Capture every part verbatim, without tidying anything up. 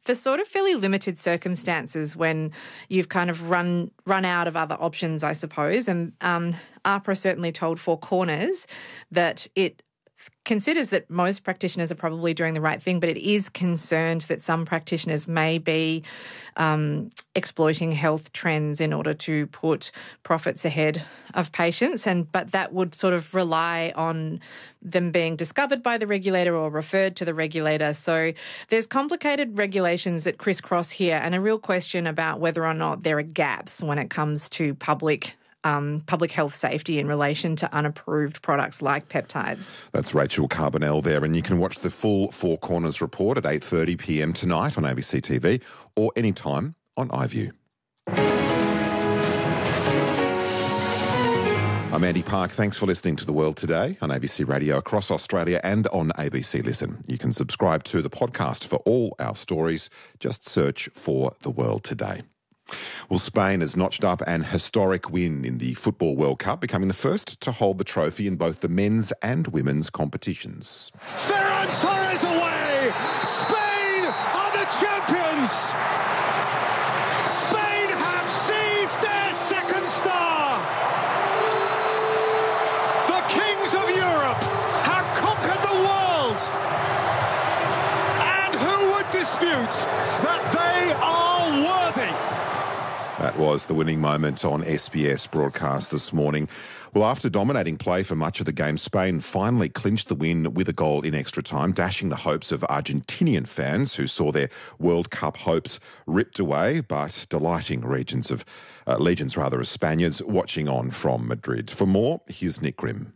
for sort of fairly limited circumstances when you've kind of run run out of other options, I suppose. And um, AHPRA certainly told Four Corners that it considers that most practitioners are probably doing the right thing, but it is concerned that some practitioners may be um, exploiting health trends in order to put profits ahead of patients. And but that would sort of rely on them being discovered by the regulator or referred to the regulator. So there's complicated regulations that crisscross here, and a real question about whether or not there are gaps when it comes to public Um, public health safety in relation to unapproved products like peptides. That's Rachel Carbonell there, and you can watch the full Four Corners report at eight thirty p m tonight on A B C T V or anytime on iView. I'm Andy Park. Thanks for listening to The World Today on A B C Radio across Australia and on A B C Listen. You can subscribe to the podcast for all our stories. Just search for The World Today. Well, Spain has notched up an historic win in the Football World Cup, becoming the first to hold the trophy in both the men's and women's competitions. Ferran Torres away! Spain are the champions! Spain have seized their second star! The kings of Europe have conquered the world! And who would dispute that they are worthy? That was the winning moment on S B S broadcast this morning. Well, after dominating play for much of the game, Spain finally clinched the win with a goal in extra time, dashing the hopes of Argentinian fans who saw their World Cup hopes ripped away, but delighting regions of, uh, legions rather of Spaniards watching on from Madrid. For more, here's Nick Grimm.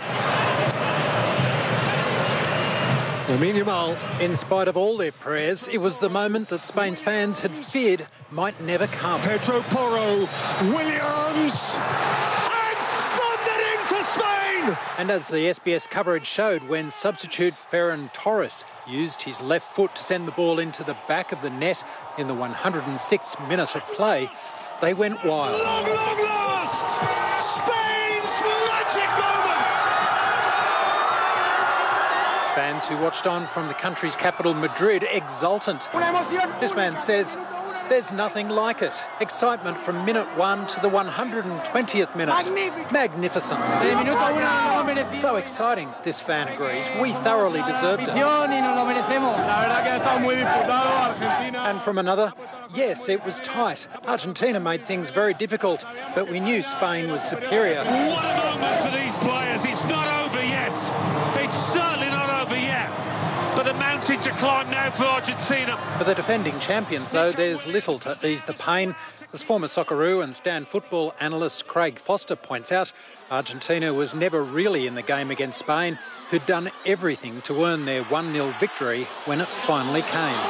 Lamine Yamal. In spite of all their prayers, it was the moment that Spain's fans had feared might never come. Pedro Porro, Williams, and thundered in for Spain! And as the S B S coverage showed, when substitute Ferran Torres used his left foot to send the ball into the back of the net in the one hundred sixth minute of play, they went wild. Long, long last! Spain's magic moment! Fans who watched on from the country's capital, Madrid, exultant. This man says there's nothing like it. Excitement from minute one to the one hundred twentieth minute. Magnificent. So exciting, this fan agrees. We thoroughly deserved it. And from another, yes, it was tight. Argentina made things very difficult, but we knew Spain was superior. What a moment for these players. It's not over yet. It's certainly not over yet. But the mountain to climb now for Argentina. For the defending champions, though, there's little to ease the pain. As former Socceroo and Stan football analyst Craig Foster points out, Argentina was never really in the game against Spain, who'd done everything to earn their one nil victory when it finally came.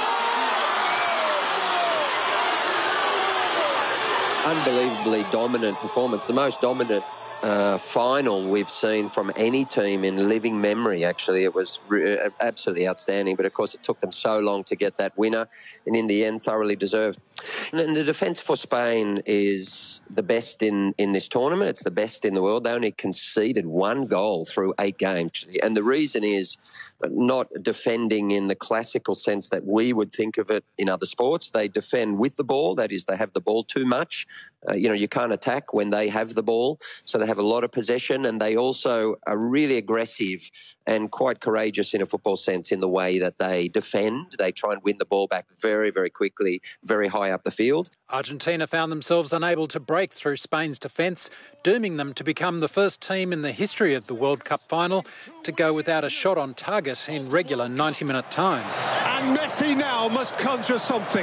Unbelievably dominant performance, the most dominant uh, final we've seen from any team in living memory. Actually, it was re- absolutely outstanding, but of course it took them so long to get that winner, and in the end thoroughly deserved. And the defence for Spain is the best in, in this tournament. It's the best in the world. They only conceded one goal through eight games. And the reason is not defending in the classical sense that we would think of it in other sports. They defend with the ball. That is, they have the ball too much. Uh, you know, you can't attack when they have the ball. So they have a lot of possession, and they also are really aggressive and quite courageous in a football sense in the way that they defend. They try and win the ball back very, very quickly, very high up the field. Argentina found themselves unable to break through Spain's defence, dooming them to become the first team in the history of the World Cup final to go without a shot on target in regular ninety-minute time. And Messi now must conjure something.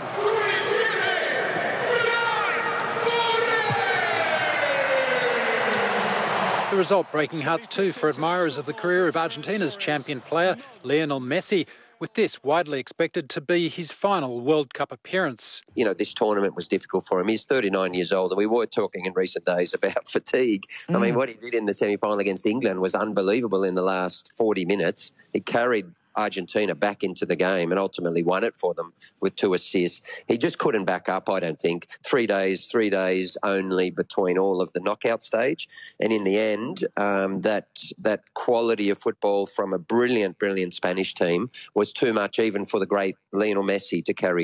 The result breaking hearts too for admirers of the career of Argentina's champion player, Lionel Messi, with this widely expected to be his final World Cup appearance. You know, this tournament was difficult for him. He's thirty-nine years old, and we were talking in recent days about fatigue. Mm. I mean, what he did in the semi-final against England was unbelievable in the last forty minutes. He carried Argentina back into the game and ultimately won it for them with two assists. He just couldn't back up, I don't think. Three days, three days only between all of the knockout stage. And in the end, um, that that quality of football from a brilliant, brilliant Spanish team was too much even for the great Lionel Messi to carry